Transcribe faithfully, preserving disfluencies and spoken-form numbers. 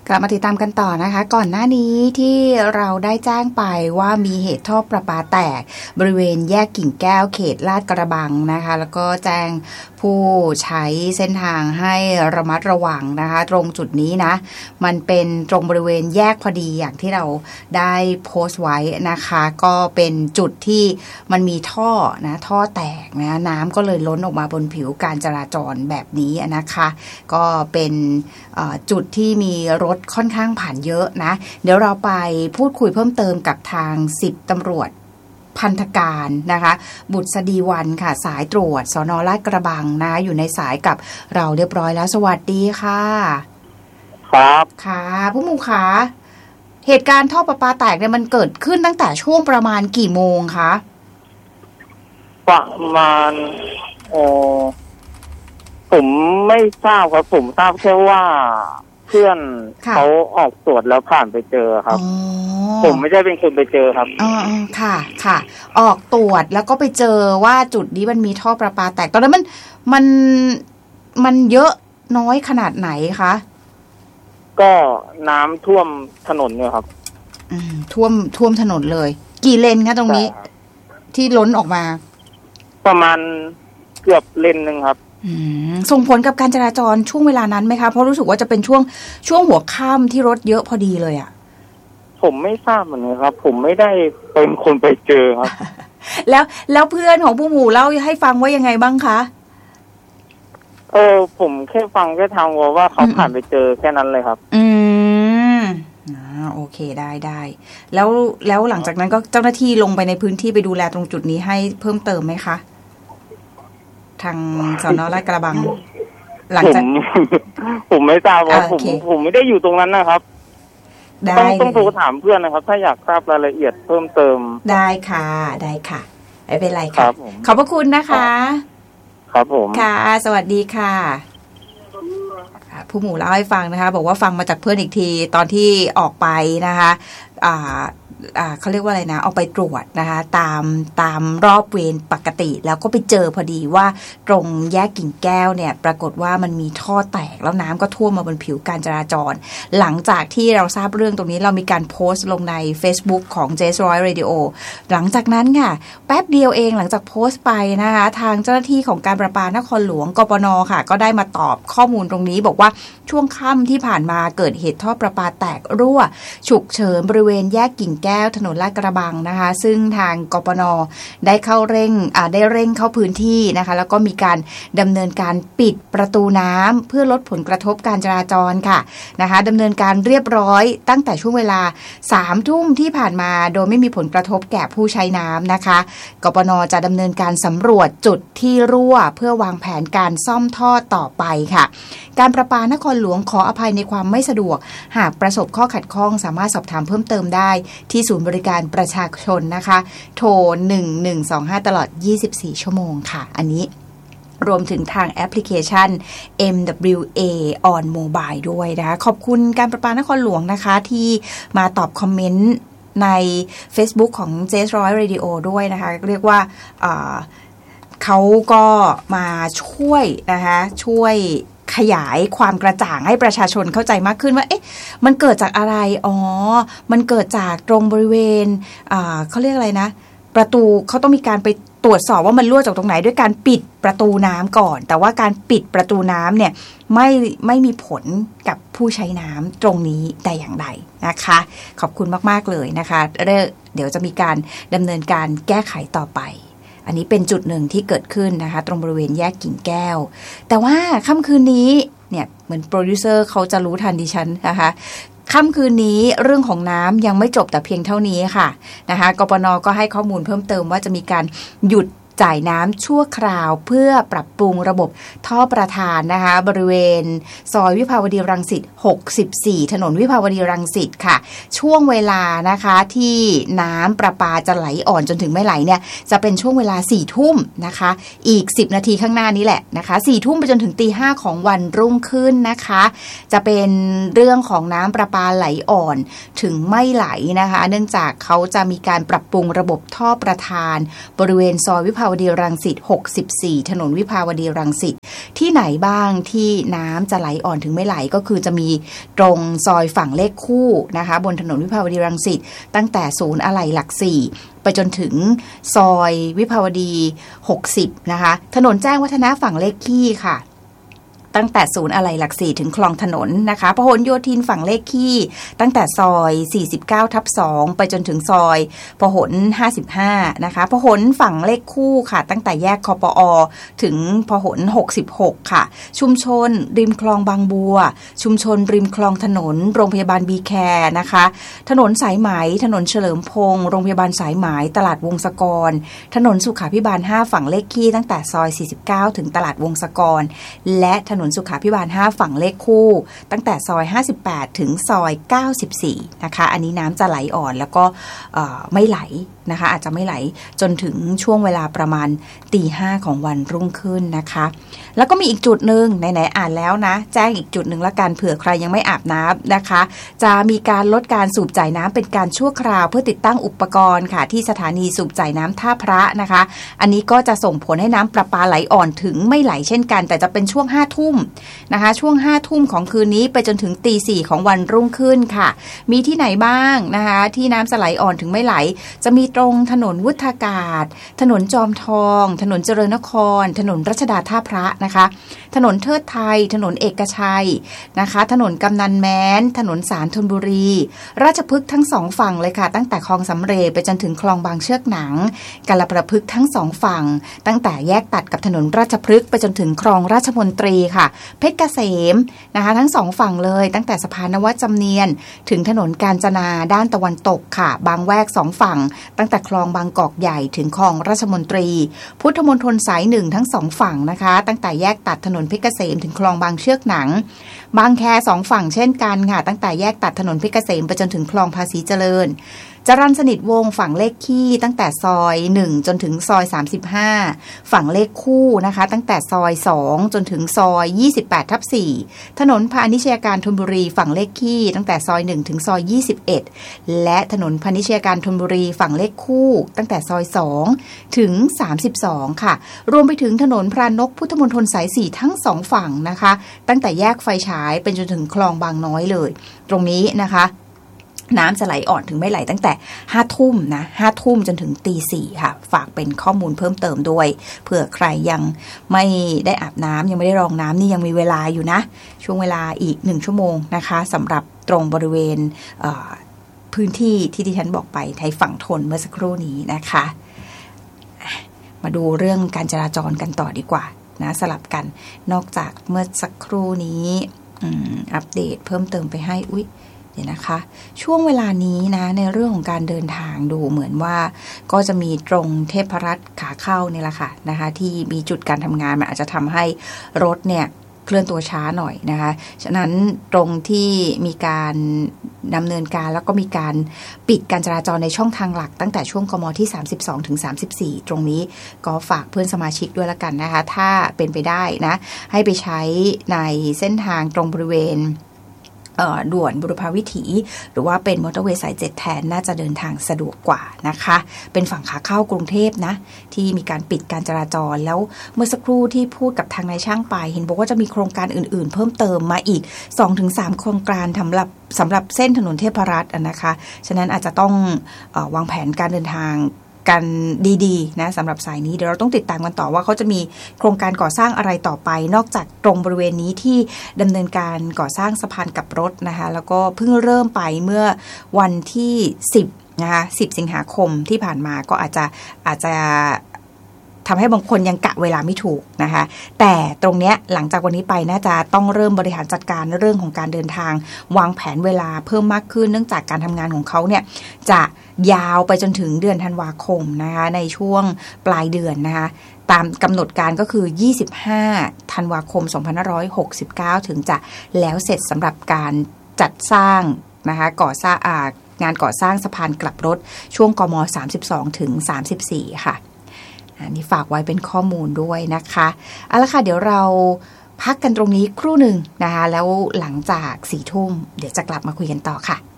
กลับมาติดตามกันต่อนะคะก่อนหน้านี้ที่เราได้แจ้งไปว่ามีเหตุท่อประปาแตกบริเวณแยกกิ่งแก้วเขตลาดกระบังนะคะแล้วก็แจ้งผู้ใช้เส้นทางให้ระมัดระวังนะคะตรงจุดนี้นะมันเป็นตรงบริเวณแยกพอดีอย่างที่เราได้โพสต์ไว้นะคะก็เป็นจุดที่มันมีท่อนะท่อแตกนะน้ำก็เลยล้นออกมาบนผิวการจราจรแบบนี้นะคะก็เป็นจุดที่มีรถค่อนข้างผ่านเยอะนะเดี๋ยวเราไปพูดคุยเพิ่มเติมกับทางสิบตำรวจพันธการนะคะบุษดีวันค่ะสายตรวจสน.ลาดกระบังนะอยู่ในสายกับเราเรียบร้อยแล้วสวัสดีค่ะครับค่ะผู้หมู่ขาเหตุการณ์ท่อประปาแตกเนี่ยมันเกิดขึ้นตั้งแต่ช่วงประมาณกี่โมงคะประมาณเออผมไม่ทราบครับผมทราบแค่ว่าเพื่อนเขาออกตรวจแล้วผ่านไปเจอครับผมไม่ได้เป็นคนไปเจอครับอ๋อค่ะค่ะออกตรวจแล้วก็ไปเจอว่าจุดนี้มันมีท่อประปาแตกตอนนั้นมันมันมันเยอะน้อยขนาดไหนคะก็น้ำท่วมถนนเนี่ยครับอืมท่วมท่วมถนนเลยกี่เลนคะตรงนี้ที่ล้นออกมาประมาณเกือบเลนนึงครับส่งผลกับการจราจรช่วงเวลานั้นไหมคะเพราะรู้สึกว่าจะเป็นช่วงช่วงหัวค่ำที่รถเยอะพอดีเลยอ่ะผมไม่ทราบเหมือนกันครับผมไม่ได้เป็นคนไปเจอครับแล้วแล้วเพื่อนของผู้หมู่เล่าให้ฟังว่ายังไงบ้างคะเออผมแค่ฟังแค่ทางว่าว่าเขาผ่านไปเจอแค่นั้นเลยครับอืมอ่าโอเคได้ได้แล้วแล้วหลังจากนั้นก็เจ้าหน้าที่ลงไปในพื้นที่ไปดูแลตรงจุดนี้ให้เพิ่มเติมไหมคะทางสน.ลาดกระบังหลังจากผมไม่ทราบว่าผมผมไม่ได้อยู่ตรงนั้นนะครับต้องต้องโทรถามเพื่อนนะครับถ้าอยากทราบรายละเอียดเพิ่มเติมได้ค่ะได้ค่ะไม่เป็นไรค่ะขอบพระคุณนะคะครับผมค่ะสวัสดีค่ะผู้หมู่เล่าให้ฟังนะคะบอกว่าฟังมาจากเพื่อนอีกทีตอนที่ออกไปนะคะอ่าอ่าเขาเรียกว่าอะไรนะเอาไปตรวจนะคะตามตามรอบเวรปกติแล้วก็ไปเจอพอดีว่าตรงแยกกิ่งแก้วเนี่ยปรากฏว่ามันมีท่อแตกแล้วน้ำก็ท่วมมาบนผิวการจราจรหลังจากที่เราทราบเรื่องตรงนี้เรามีการโพสต์ลงใน Facebook ของ เจ เอส ร้อย Radio หลังจากนั้นค่ะแป๊บเดียวเองหลังจากโพสต์ไปนะคะทางเจ้าหน้าที่ของการประปานครหลวงกปน.ค่ะก็ได้มาตอบข้อมูลตรงนี้บอกว่าช่วงค่ำที่ผ่านมาเกิดเหตุท่อประปาแตกรั่วฉุกเฉินบริเวณแยกกิ่งแก้วถนนลาดกระบังนะคะซึ่งทางกปน.ได้เข้าเร่งอ่าได้เร่งเข้าพื้นที่นะคะแล้วก็มีการดำเนินการปิดประตูน้ำเพื่อลดผลกระทบการจราจรค่ะนะคะดำเนินการเรียบร้อยตั้งแต่ช่วงเวลาสามทุ่มที่ผ่านมาโดยไม่มีผลกระทบแก่ผู้ใช้น้ำนะคะกปน.จะดำเนินการสำรวจจุดที่รั่วเพื่อวางแผนการซ่อมท่อต่อไปค่ะการประปานครหลวงขออภัยในความไม่สะดวกหากประสบข้อขัดข้องสามารถสอบถามเพิ่มเติมได้ที่ศูนย์บริการประชาชนนะคะโทรหนึ่งหนึ่งสองห้าตลอดยี่สิบสี่ชั่วโมงค่ะอันนี้รวมถึงทางแอปพลิเคชัน เอ็ม ดับเบิลยู เอ on mobile ด้วยนะคะขอบคุณการประปานครหลวงนะคะที่มาตอบคอมเมนต์ใน Facebook ของ เจ เอส ร้อย Radio ด้วยนะคะเรียกว่าเขาก็มาช่วยนะคะช่วยขยายความกระจ่างให้ประชาชนเข้าใจมากขึ้นว่าเอ๊ะมันเกิดจากอะไรอ๋อมันเกิดจากตรงบริเวณอ่าเขาเรียกอะไรนะประตูเขาต้องมีการไปตรวจสอบว่ามันรั่วจากตรงไหนด้วยการปิดประตูน้ำก่อนแต่ว่าการปิดประตูน้ำเนี่ยไม่ไม่มีผลกับผู้ใช้น้ำตรงนี้แต่อย่างใดนะคะขอบคุณมากๆเลยนะคะเดี๋ยวจะมีการดำเนินการแก้ไขต่อไปอันนี้เป็นจุดหนึ่งที่เกิดขึ้นนะคะตรงบริเวณแยกกิ่งแก้วแต่ว่าค่ำคืนนี้เนี่ยเหมือนโปรดิวเซอร์เขาจะรู้ทันดิฉันนะคะค่ำคืนนี้เรื่องของน้ำยังไม่จบแต่เพียงเท่านี้ค่ะนะคะกปน.ก็ให้ข้อมูลเพิ่มเติมว่าจะมีการหยุดจ่ายน้ำชั่วคราวเพื่อปรับปรุงระบบท่อประทานนะคะบริเวณซอยวิภาวดีรังสิตหกสิบสี่ถนนวิภาวดีรังสิตค่ะช่วงเวลานะคะที่น้ำประปาจะไหลอ่อนจนถึงไม่ไหลเนี่ยจะเป็นช่วงเวลาสี่ทุ่มนะคะอีกสิบนาทีข้างหน้านี้แหละนะคะสี่ทุ่มไปจนถึงตีห้าของวันรุ่งขึ้นนะคะจะเป็นเรื่องของน้ำประปาไหลอ่อนถึงไม่ไหลนะคะเนื่องจากเขาจะมีการปรับปรุงระบบท่อประทานบริเวณซอยวิภาวาวดีรังสิตหกสิบสี่ถนนวิภาวดีรังสิตที่ไหนบ้างที่น้ำจะไหลอ่อนถึงไม่ไหลก็คือจะมีตรงซอยฝั่งเลขคู่นะคะบนถนนวิภาวดีรังสิตตั้งแต่ศูนย์อะไหล่หลักสี่ไปจนถึงซอยวิภาวดีหกสิบนะคะถนนแจ้งวัฒนะฝั่งเลขขี้ค่ะตั้งแต่ศูนย์อะไหล่หลักสี่ถึงคลองถนนนะคะพหลโยธินฝั่งเลขขี้ตั้งแต่ซอยสี่สิบเก้าทับสองไปจนถึงซอยพหลห้าสิบห้านะคะพหลฝั่งเลขคู่ค่ะตั้งแต่แยกคปอถึงพหลหกสิบหกค่ะชุมชนริมคลองบางบัวชุมชนริมคลองถนนโรงพยาบาลบีแคร์นะคะถนนสายไหมถนนเฉลิมพงษ์โรงพยาบาลสายไหมตลาดวงศกรถนนสุขาภิบาลห้าฝั่งเลขขี้ตั้งแต่ซอยสี่สิบเก้าถึงตลาดวงศกรและถนนสุขาภิบาลห้าฝั่งเลขคู่ตั้งแต่ซอยห้าสิบแปดถึงซอยเก้าสิบสี่นะคะอันนี้น้ำจะไหลอ่อนแล้วก็ไม่ไหลนะคะอาจจะไม่ไหลจนถึงช่วงเวลาประมาณตีห้าของวันรุ่งขึ้นนะคะแล้วก็มีอีกจุดหนึ่งไหนๆอ่านแล้วนะแจ้งอีกจุดหนึ่งละกันเผื่อใครยังไม่อาบน้ำนะคะจะมีการลดการสูบจ่ายน้ำเป็นการชั่วคราวเพื่อติดตั้งอุปกรณ์ค่ะที่สถานีสูบจ่ายน้ำท่าพระนะคะอันนี้ก็จะส่งผลให้น้ำประปาไหลอ่อนถึงไม่ไหลเช่นกันแต่จะเป็นช่วงห้าทุ่มนะคะช่วงห้าทุ่มของคืนนี้ไปจนถึงตีสี่ของวันรุ่งขึ้นค่ะมีที่ไหนบ้างนะคะที่น้ำจะไหลอ่อนถึงไม่ไหลจะมีตรงถนนวุฒากาศถนนจอมทองถนนเจริญนครถนนรัชดาท่าพระนะคะถนนเทิดไทยถนนเอกชัยนะคะถนนกำนันแม้นถนนสารธนบุรีราชพฤกษ์ทั้งสองฝั่งเลยค่ะตั้งแต่คลองสำเร็จไปจนถึงคลองบางเชือกหนังกาลประพฤกษ์ทั้งสองฝั่งตั้งแต่แยกตัดกับถนนราชพฤกษ์ไปจนถึงคลองราชมนตรีค่ะเพชรเกษมนะคะทั้งสองฝั่งเลยตั้งแต่สะพานนวัดจำเนียนถึงถนนกาญจนาด้านตะวันตกค่ะบางแวกสองฝั่งตั้งแต่คลองบางกอกใหญ่ถึงคลองราชมนตรีพุทธมณฑลสายหนึ่งทั้งสองฝั่งนะคะตั้งแต่แยกตัดถนนเพชรเกษมถึงคลองบางเชือกหนังบางแคสองฝั่งเช่นกันค่ะตั้งแต่แยกตัดถนนเพชรเกษมไปจนถึงคลองภาษีเจริญจรัญสนิทวงศ์ฝั่งเลขขี้ตั้งแต่ซอยหนึ่งจนถึงซอยสามสิบห้าฝั่งเลขคู่นะคะตั้งแต่ซอยสองจนถึงซอยยี่สิบแปดทับสี่ถนนพาณิชยการธนบุรีฝั่งเลขขี้ตั้งแต่ซอยหนึ่งถึงซอยยี่สิบเอ็ดและถนนพาณิชยการธนบุรีฝั่งเลขคู่ตั้งแต่ซอยสองถึงสามสิบสองค่ะรวมไปถึงถนนพรานกพุทธมณฑลสายสี่ทั้งสองฝั่งนะคะตั้งแต่แยกไฟฉายเป็นจนถึงคลองบางน้อยเลยตรงนี้นะคะน้ำจะไหลอ่อนถึงไม่ไหลตั้งแต่ห้าทุ่มนะห้าทุ่มจนถึงตีสี่ค่ะฝากเป็นข้อมูลเพิ่มเติมด้วยเผื่อใครยังไม่ได้อาบน้ำยังไม่ได้รองน้ำนี่ยังมีเวลาอยู่นะช่วงเวลาอีกหนึ่งชั่วโมงนะคะสำหรับตรงบริเวณพื้นที่ที่ที่ฉันบอกไปไทยฝั่งทนเมื่อสักครู่นี้นะคะมาดูเรื่องการจราจรกันต่อดีกว่านะสลับกันนอกจากเมื่อสักครู่นี้อัปเดตเพิ่มเติมไปให้อุ๊ยนะคะช่วงเวลานี้นะในเรื่องของการเดินทางดูเหมือนว่าก็จะมีตรงเทพรัตน์ขาเข้านี่แหละค่ะนะคะที่มีจุดการทำงานมันอาจจะทำให้รถเนี่ยเคลื่อนตัวช้าหน่อยนะคะฉะนั้นตรงที่มีการดำเนินการแล้วก็มีการปิดการจราจรในช่องทางหลักตั้งแต่ช่วงกมที่สามสิบสองถึงสามสิบสี่ตรงนี้ก็ฝากเพื่อนสมาชิกด้วยละกันนะคะถ้าเป็นไปได้นะให้ไปใช้ในเส้นทางตรงบริเวณด่วนบุรพาวิถีหรือว่าเป็นมอเตอร์เวย์สายเจ็ดแทนน่าจะเดินทางสะดวกกว่านะคะเป็นฝั่งขาเข้ากรุงเทพนะที่มีการปิดการจราจรแล้วเมื่อสักครู่ที่พูดกับทางนายช่างไปเห็นบอกว่าจะมีโครงการอื่นๆเพิ่มเติมมาอีก สองถึงสาม โครงการสำหรับสำหรับเส้นถนนเทพรัตน์นะคะฉะนั้นอาจจะต้องเอ่อวางแผนการเดินทางกันดีๆนะสำหรับสายนี้เดี๋ยวเราต้องติดตามกันต่อว่าเขาจะมีโครงการก่อสร้างอะไรต่อไปนอกจากตรงบริเวณนี้ที่ดำเนินการก่อสร้างสะพานกลับรถนะคะแล้วก็เพิ่งเริ่มไปเมื่อวันที่สิบนะคะสิบสิงหาคมที่ผ่านมาก็อาจจะอาจจะทำให้บางคนยังกะเวลาไม่ถูกนะคะแต่ตรงเนี้ยหลังจากวันนี้ไปน่าจะต้องเริ่มบริหารจัดการเรื่องของการเดินทางวางแผนเวลาเพิ่มมากขึ้นเนื่องจากการทำงานของเขาเนี่ยจะยาวไปจนถึงเดือนธันวาคมนะคะในช่วงปลายเดือนนะคะตามกำหนดการก็คือยี่สิบห้าธันวาคมสองพันห้าร้อยหกสิบเก้าถึงจะแล้วเสร็จสำหรับการจัดสร้างนะคะก่อสร้างงานก่อสร้างสะพานกลับรถช่วงกมสามสิบสองถึงสามสิบสี่ค่ะอันนี้ฝากไว้เป็นข้อมูลด้วยนะคะเอาละค่ะเดี๋ยวเราพักกันตรงนี้ครู่หนึ่งนะคะแล้วหลังจากสี่ทุ่มเดี๋ยวจะกลับมาคุยกันต่อค่ะ